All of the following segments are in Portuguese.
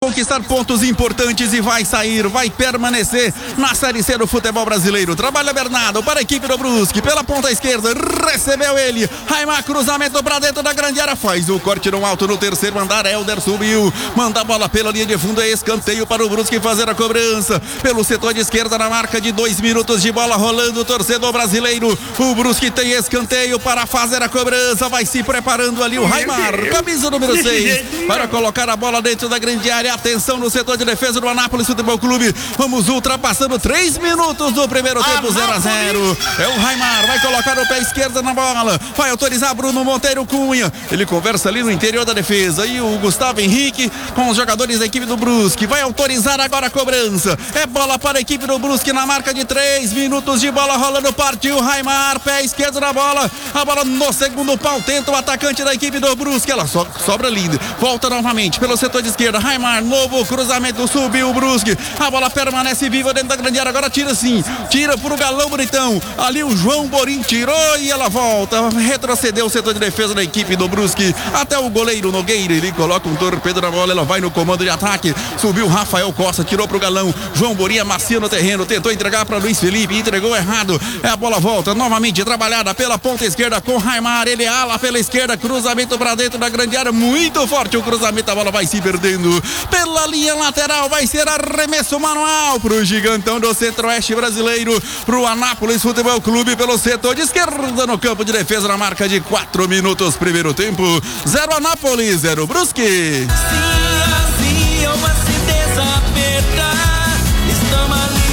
conquistar pontos importantes e vai permanecer na Série C do futebol brasileiro. Trabalha Bernardo para a equipe do Brusque, pela ponta esquerda, recebeu ele, Raimar, cruzamento para dentro da grande área, faz o corte no alto no terceiro andar, Helder subiu, manda a bola pela linha de fundo, é escanteio para o Brusque fazer a cobrança, pelo setor de esquerda na marca de 2 minutos de bola rolando, torcedor brasileiro, o Brusque tem escanteio para fazer a cobrança, vai se preparando ali o Raimar, camisa número 6, para colocar a bola dentro da grande área, atenção no setor de defesa do Anápolis Futebol Clube, vamos ultrapassando 3 minutos do primeiro tempo, 0-0, é o Raimar, vai colocar o pé esquerdo na bola, vai autorizar Bruno Monteiro Cunha, ele conversa ali no interior da defesa, e o Gustavo Henrique com os jogadores da equipe do Brusque, vai autorizar agora a cobrança, é bola para a equipe do Brusque na marca de 3 minutos de bola rolando, partiu Raimar, pé esquerdo na bola, a bola no segundo pau, tenta o atacante da equipe do Brusque, ela sobra linda, volta novamente pelo setor de esquerda, Raimar, novo cruzamento, subiu o Brusque, a bola permanece viva dentro da grande área, agora tira sim, tira pro Galão Bonitão, ali o João Borim tirou e ela volta, retrocedeu o setor de defesa da equipe do Brusque, até o goleiro Nogueira, ele coloca um torpedo na bola, ela vai no comando de ataque, subiu Rafael Costa, tirou pro Galão, João Borim amacia no terreno, tentou entregar para Luiz Felipe, entregou errado, a bola volta, novamente trabalhada pela ponta esquerda com Raimar, ele ala pela esquerda, cruzamento para dentro da grande área, muito forte o cruzamento, a bola vai se perdendo, pela linha lateral, vai ser arremesso manual pro gigantão do Centro-Oeste brasileiro, pro Anápolis Futebol Clube pelo setor de esquerda no campo de defesa na marca de 4 minutos, primeiro tempo, 0 Anápolis, 0 Brusque. Se assim eu se desapertar, estamos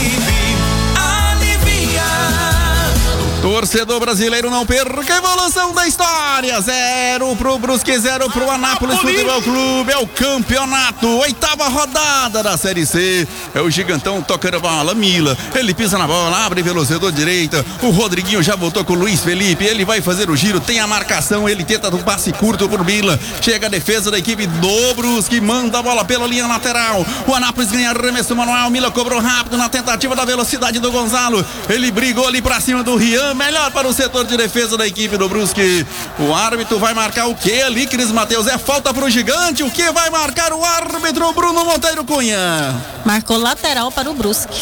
torcedor brasileiro, não perca a evolução da história, 0 pro Brusque, 0 pro Anápolis Futebol Clube, é o campeonato, 8ª rodada da Série C, é o gigantão tocando a bola, Mila, ele pisa na bola, abre pelo setor direita, o Rodriguinho já voltou com o Luiz Felipe, ele vai fazer o giro, tem a marcação, ele tenta um passe curto por Mila, chega a defesa da equipe do Brusque, manda a bola pela linha lateral, o Anápolis ganha arremesso manual, Mila cobrou rápido na tentativa da velocidade do Gonzalo, ele brigou ali pra cima do Rian, melhor para o setor de defesa da equipe do Brusque. O árbitro vai marcar o que ali, Cris Mateus? É falta para o gigante. O que vai marcar o árbitro Bruno Monteiro Cunha? Marcou lateral para o Brusque.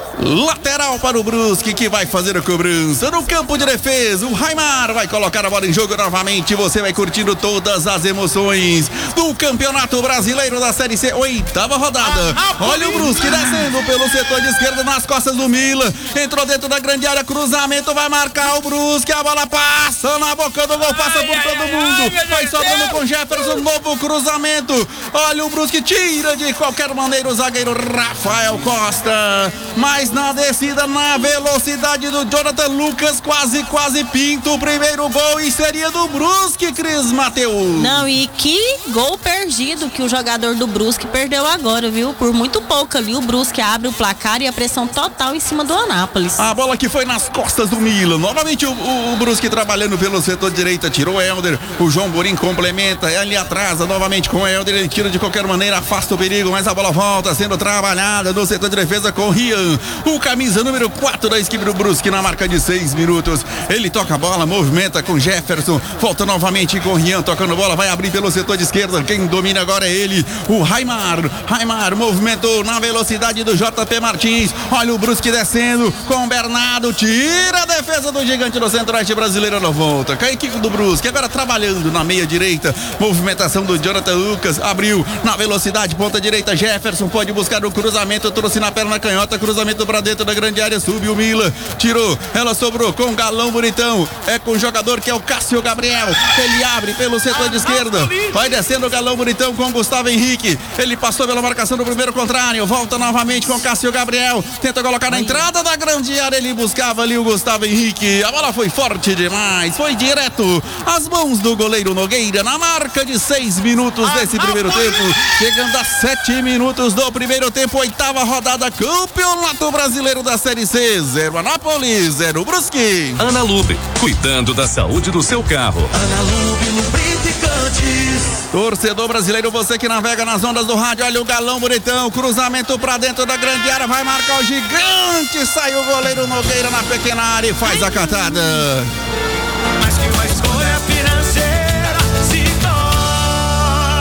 Lateral para o Brusque, que vai fazer a cobrança no campo de defesa. O Raimar vai colocar a bola em jogo novamente. Você vai curtindo todas as emoções do Campeonato Brasileiro da Série C, 8ª rodada. Olha o Brusque descendo pelo setor de esquerda nas costas do Mila. Entrou dentro da grande área, cruzamento, vai marcar o Brusque. A bola passa na boca do gol, passa por todo mundo. Vai sobrando com Jefferson, novo cruzamento. Olha o Brusque, tira de qualquer maneira o zagueiro Rafael Costa. Mas na descida, na velocidade do Jonathan Lucas, quase pinta o primeiro gol e seria do Brusque, Cris Mateus. Não, e que gol perdido que o jogador do Brusque perdeu agora, viu? Por muito pouco ali, o Brusque abre o placar e a pressão total em cima do Anápolis. A bola que foi nas costas do Milan, novamente o Brusque trabalhando pelo setor direita, tirou o Helder, o João Borim complementa, ali atrás, novamente com o Helder, ele tira de qualquer maneira, afasta o perigo, mas a bola volta sendo trabalhada no setor de defesa com o Rian. O camisa número 4 da equipe do Brusque na marca de 6 minutos. Ele toca a bola, movimenta com Jefferson. Volta novamente com o Rian tocando bola. Vai abrir pelo setor de esquerda. Quem domina agora é ele, o Raimar. Raimar movimentou na velocidade do JP Martins. Olha o Brusque descendo com o Bernardo. Tira a defesa do gigante do Centro-Oeste brasileiro na volta. Com a equipe do Brusque agora trabalhando na meia direita. Movimentação do Jonathan Lucas. Abriu na velocidade, ponta direita. Jefferson pode buscar o cruzamento. Trouxe na perna canhota. Cruzamento pra dentro da grande área, subiu o Mila, tirou, ela sobrou com o Galão Bonitão, é com o jogador que é o Cássio Gabriel, ele abre pelo setor de esquerda, vai descendo o Galão Bonitão com o Gustavo Henrique, ele passou pela marcação do primeiro contrário, volta novamente com o Cássio Gabriel, tenta colocar na entrada da grande área, ele buscava ali o Gustavo Henrique, a bola foi forte demais, foi direto às mãos do goleiro Nogueira, na marca de 6 minutos desse primeiro tempo, chegando a 7 minutos do primeiro tempo, 8ª rodada, Campeonato Brasileiro da Série C, 0 Anápolis, 0 Brusque. Ana Lupe, cuidando da saúde do seu carro. Ana Lupe Lubrificantes. Torcedor brasileiro, você que navega nas ondas do rádio, olha o Galão Bonitão, cruzamento pra dentro da grande área, vai marcar o gigante, sai o goleiro Nogueira na pequena área e faz a catada. Mas que uma escolha financeira se torne. É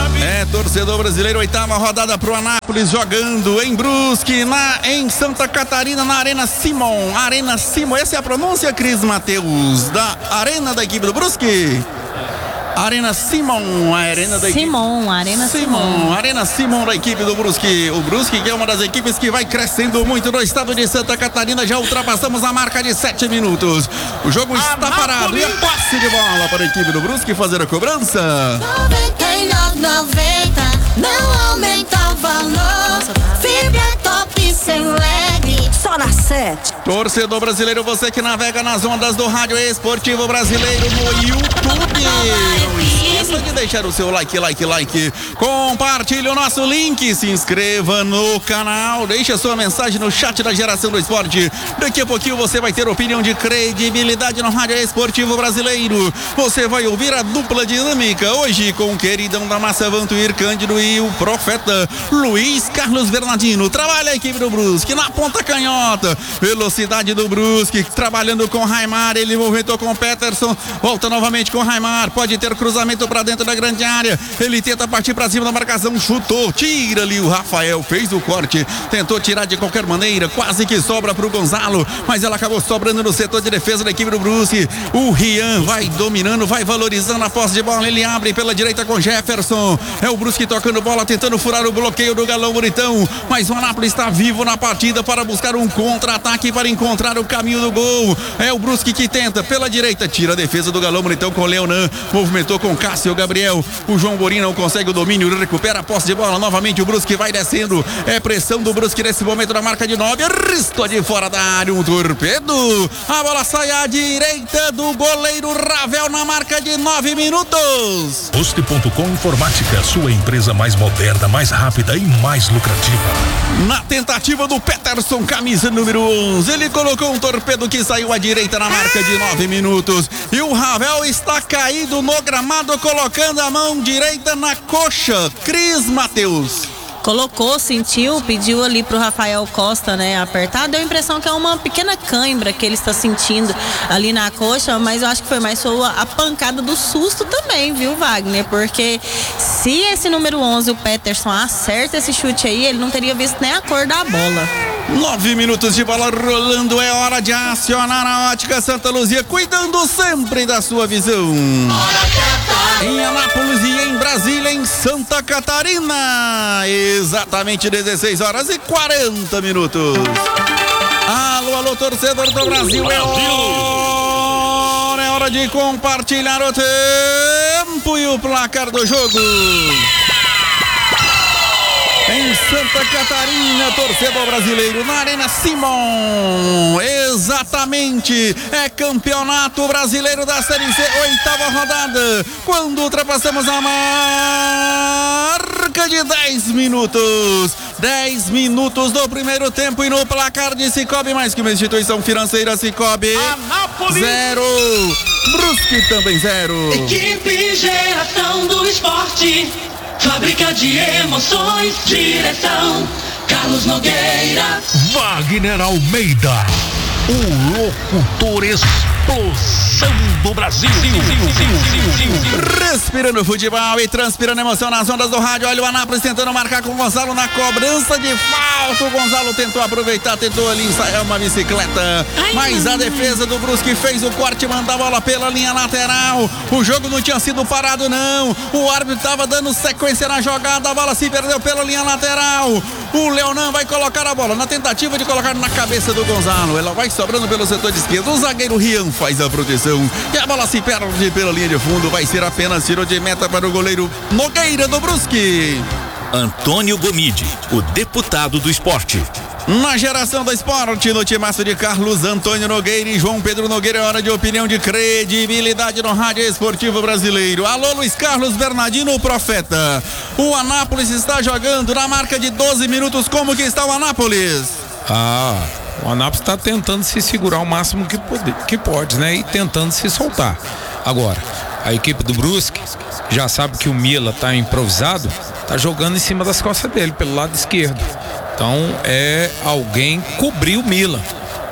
torcedor brasileiro, oitava rodada pro Anápolis, jogando em Brusque, em Santa Catarina, na Arena Simon. Arena Simon, essa é a pronúncia, Cris Mateus, da Arena da equipe do Brusque? Arena Simon, a arena da equipe. Arena Simon da equipe do Brusque. O Brusque, que é uma das equipes que vai crescendo muito no estado de Santa Catarina. Já ultrapassamos a marca de 7 minutos. O jogo está parado e é passe de bola para a equipe do Brusque fazer a cobrança. 99,90, não aumenta o valor. Fibra top sem lag, só na 7. Torcedor brasileiro, você que navega nas ondas do Rádio Esportivo Brasileiro no YouTube. Não esqueça de deixar o seu like. Compartilhe o nosso link, se inscreva no canal, deixe a sua mensagem no chat da Geração do Esporte. Daqui a pouquinho você vai ter opinião de credibilidade no Rádio Esportivo Brasileiro. Você vai ouvir a dupla dinâmica hoje com o queridão da massa Vantuir Cândido e o profeta Luiz Carlos Bernardino. Trabalha a equipe do Brusque na ponta canhota. Velocidade do Brusque, trabalhando com Raimar, ele movimentou com Peterson, volta novamente com Raimar, pode ter cruzamento para dentro da grande área, ele tenta partir para cima da marcação, chutou, tira ali o Rafael, fez o corte, tentou tirar de qualquer maneira, quase que sobra para o Gonzalo, mas ela acabou sobrando no setor de defesa da equipe do Brusque. O Rian vai dominando, vai valorizando a posse de bola, ele abre pela direita com Jefferson, é o Brusque tocando bola, tentando furar o bloqueio do Galão Bonitão, mas o Anápolis está vivo na partida para buscar um contra-ataque, para encontrar o caminho do gol. É o Brusque que tenta pela direita, tira a defesa do Galão Bonitão com o Leonan, movimentou com Cássio Gabriel, o João Borini não consegue o domínio, recupera a posse de bola, novamente o Brusque vai descendo, é pressão do Brusque nesse momento na marca de 9, risco de fora da área, um torpedo, a bola sai à direita do goleiro Ravel na marca de 9 minutos. Poste.com Informática, sua empresa mais moderna, mais rápida e mais lucrativa. Na tentativa do Peterson, camisa número 11, ele colocou um torpedo que saiu à direita na marca de 9 minutos. E o Ravel está caído no gramado, colocando a mão direita na coxa. Cris Mateus. Colocou, sentiu, pediu ali pro Rafael Costa, né, apertar. Deu a impressão que é uma pequena cãibra que ele está sentindo ali na coxa, mas eu acho que foi mais a pancada do susto também, viu, Wagner? Porque se esse número 11, o Peterson, acerta esse chute aí, ele não teria visto nem a cor da bola. 9 minutos de bola rolando, é hora de acionar a Ótica Santa Luzia, cuidando sempre da sua visão. Em Anápolis e em Brasília, em Santa Catarina, exatamente 16 horas e 40 minutos. Alô, torcedor do Brasil, é hora de compartilhar o tempo e o placar do jogo. Em Santa Catarina, torcedor brasileiro, na Arena Simon, exatamente, é campeonato brasileiro da Série C, 8ª rodada, quando ultrapassamos a marca de 10 minutos, 10 minutos do primeiro tempo, e no placar de Cicobi, mais que uma instituição financeira, Cicobi, Anápolis 0, Brusque também 0. Equipe Geração do Esporte, fábrica de emoções, direção Carlos Nogueira, Wagner Almeida, o locutor explosão do Brasil. Respirando futebol e transpirando emoção nas ondas do rádio. Olha o Anápolis tentando marcar com o Gonzalo na cobrança de falta. O Gonzalo tentou aproveitar, tentou ali ensaiar uma bicicleta, mas a defesa do Brusque fez o corte, manda a bola pela linha lateral. O jogo não tinha sido parado, não. O árbitro estava dando sequência na jogada, a bola se perdeu pela linha lateral. O Leonan vai colocar a bola na tentativa de colocar na cabeça do Gonzalo. Ela vai sobrando pelo setor de esquerda. O zagueiro Rian faz a proteção e a bola se perde pela linha de fundo. Vai ser apenas tiro de meta para o goleiro Nogueira do Brusque. Antônio Gomide, o deputado do esporte. Na Geração do Esporte, no timaço de Carlos Antônio Nogueira e João Pedro Nogueira, é hora de opinião de credibilidade no Rádio Esportivo Brasileiro. Alô, Luiz Carlos Bernardino, o profeta. O Anápolis está jogando na marca de 12 minutos. Como que está o Anápolis? O Anápolis está tentando se segurar o máximo que pode, né? E tentando se soltar. Agora, a equipe do Brusque já sabe que o Mila está improvisado, está jogando em cima das costas dele, pelo lado esquerdo. Então, é alguém cobrir o Mila.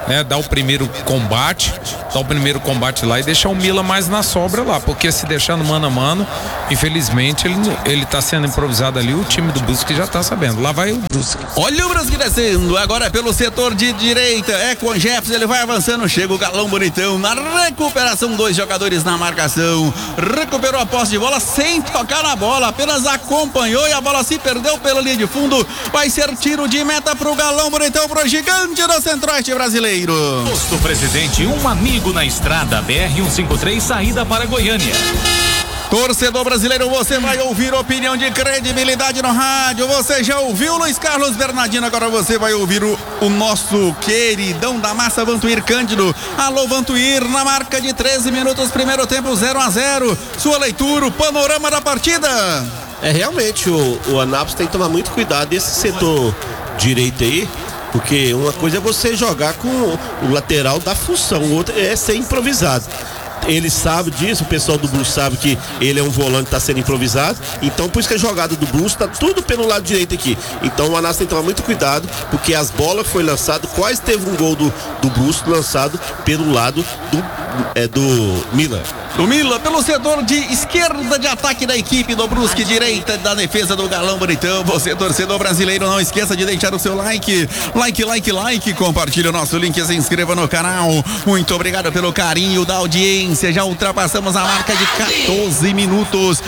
né? Dar o primeiro combate lá e deixar o Mila mais na sobra lá, porque se deixar no mano a mano, infelizmente ele tá sendo improvisado ali, o time do Brusque já tá sabendo. Lá vai o Brusque. Olha o Brusque descendo, agora é pelo setor de direita, é com o Jefferson, ele vai avançando, chega o Galão Bonitão na recuperação, 2 jogadores na marcação, recuperou a posse de bola sem tocar na bola, apenas acompanhou e a bola se perdeu pela linha de fundo, vai ser tiro de meta pro Galão Bonitão, pro gigante do Centro-Oeste brasileiro. Posto Presidente, um amigo na estrada, BR-153, saída para Goiânia. Torcedor brasileiro, você vai ouvir opinião de credibilidade no rádio. Você já ouviu o Luiz Carlos Bernardino, agora você vai ouvir o nosso queridão da massa, Vantuir Cândido. Alô, Vantuir, na marca de 13 minutos, primeiro tempo 0-0. Sua leitura, o panorama da partida. Realmente, o Anápolis tem que tomar muito cuidado desse setor direito aí, porque uma coisa é você jogar com o lateral da função, o outro é ser improvisado. Ele sabe disso, o pessoal do Brusque sabe que ele é um volante que está sendo improvisado, então por isso que a jogada do Brusque está tudo pelo lado direito aqui. Então o Anápolis tem que tomar muito cuidado, porque as bolas que foi lançado, quase teve um gol do Brusque lançado pelo lado do Mila. O Mila pelo setor de esquerda de ataque da equipe do Brusque, direita da defesa do Galão Bonitão. Você, torcedor brasileiro, não esqueça de deixar o seu like, compartilhe o nosso link, se inscreva no canal. Muito obrigado pelo carinho da audiência, já ultrapassamos a marca de 14 minutos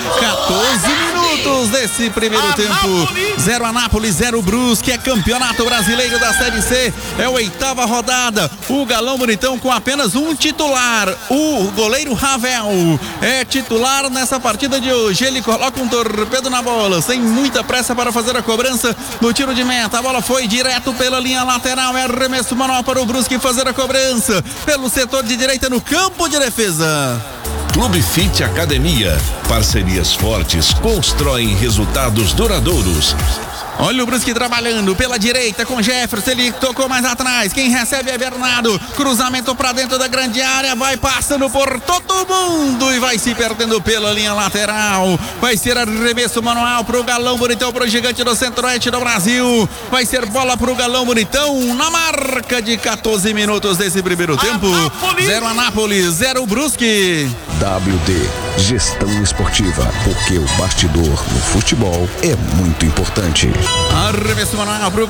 desse primeiro tempo. 0 Anápolis, 0 Brusque, é campeonato brasileiro da Série C, é a 8ª rodada. O Galão Bonitão com apenas um titular, o goleiro Ravel é titular nessa partida de hoje. Ele coloca um torpedo na bola, sem muita pressa para fazer a cobrança do tiro de meta. A bola foi direto pela linha lateral, é arremesso manual para o Brusque fazer a cobrança pelo setor de direita no campo de defesa. Clube Fit Academia. Parcerias fortes constroem resultados duradouros. Olha o Brusque trabalhando pela direita com Jefferson, ele tocou mais atrás, quem recebe é Bernardo, cruzamento pra dentro da grande área, vai passando por todo mundo e vai se perdendo pela linha lateral, vai ser arremesso manual pro Galão Bonitão, pro gigante do Centro-Oeste do Brasil, vai ser bola pro Galão Bonitão na marca de 14 minutos desse primeiro tempo. 0 Anápolis, 0 Brusque. WD, gestão esportiva, porque o bastidor no futebol é muito importante. Arremesso manual pro